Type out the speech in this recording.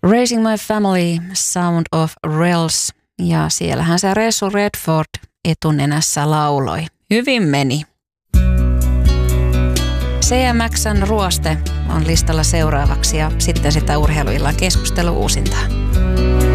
Raising My Family, Sound of Rails. Ja siellähän se Ressu Redford etunenässä lauloi. Hyvin meni. CMX:n Ruoste on listalla seuraavaksi ja sitten sitä urheiluillan keskustelu uusintaan.